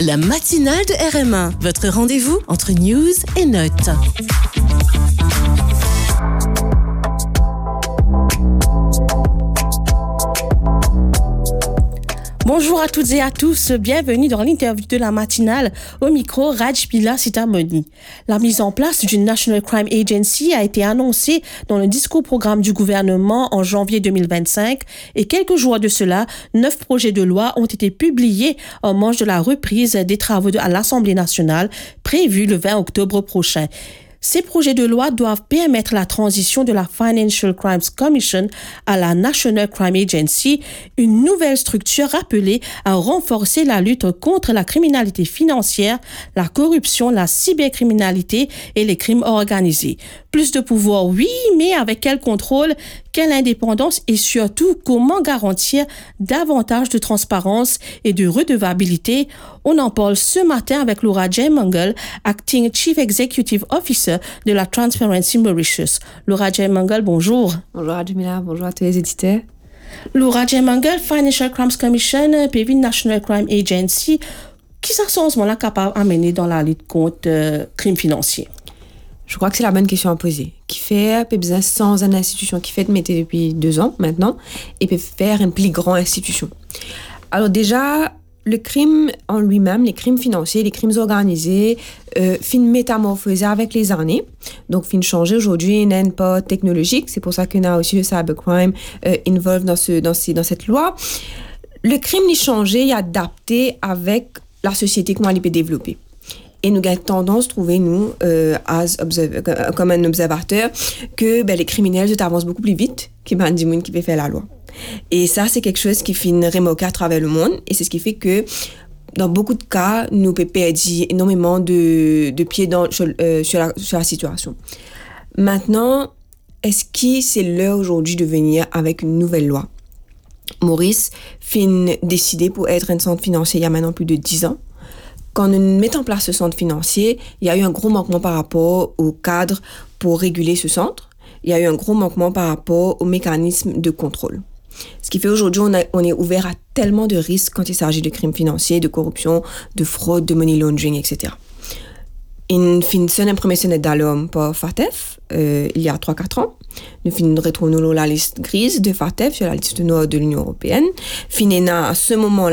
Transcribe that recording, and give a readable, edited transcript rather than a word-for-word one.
La matinale de RM1, votre rendez-vous entre news et notes. Bonjour à toutes et à tous, bienvenue dans l'interview de la matinale, au micro Rajpila Sitamoni. La mise en place d'une National Crime Agency a été annoncée dans le discours programme du gouvernement en janvier 2025 et quelques jours de cela, 9 projets de loi ont été publiés en marge de la reprise des travaux à l'Assemblée nationale prévue le 20 octobre prochain. Ces projets de loi doivent permettre la transition de la Financial Crimes Commission à la National Crime Agency, une nouvelle structure appelée à renforcer la lutte contre la criminalité financière, la corruption, la cybercriminalité et les crimes organisés. Plus de pouvoir, oui, mais avec quel contrôle, quelle indépendance et surtout comment garantir davantage de transparence et de redevabilité? On en parle ce matin avec Laura Jaimangal, Acting Chief Executive Officer de la Transparency Mauritius. Laura Jaimangal, bonjour. Bonjour Adjumila, bonjour à tous les éditeurs. Laura Jaimangal, Financial Crimes Commission, PV National Crime Agency, qui sont en ce moment-là capables d'amener dans la lutte contre crimes financiers? Je crois que c'est la bonne question à poser. Qui fait besoin sans une institution qui fait de mettre depuis 2 ans maintenant et peut faire une plus grande institution. Alors déjà, le crime en lui-même, les crimes financiers, les crimes organisés, fin métamorphoser avec les années. Donc, fin changer aujourd'hui, n'est pas technologique. C'est pour ça qu'on a aussi le cybercrime involved dans cette loi. Le crime n'est changé et adapté avec la société comment elle peut développer. Et nous avons tendance à trouver, nous, comme un observateur, que les criminels avancent beaucoup plus vite que les gens qui peuvent faire la loi. Et ça, c'est quelque chose qui fait remarquer à travers le monde. Et c'est ce qui fait que, dans beaucoup de cas, nous pouvons perdre énormément de pieds sur la situation. Maintenant, est-ce que c'est l'heure aujourd'hui de venir avec une nouvelle loi? Maurice fin décidé pour être un centre financier il y a maintenant plus de 10 ans. Quand nous mettons en place ce centre financier, il y a eu un gros manquement par rapport au cadre pour réguler ce centre. Il y a eu un gros manquement par rapport au mécanisme de contrôle. Ce qui fait aujourd'hui, on est ouvert à tellement de risques quand il s'agit de crimes financiers, de corruption, de fraude, de money laundering, etc. Une fin information d'alarme pour FATF, il y a 3-4 ans. Nous finissons retrouvons la liste grise de FATF sur la liste noire de l'Union européenne. Finena à ce moment-là,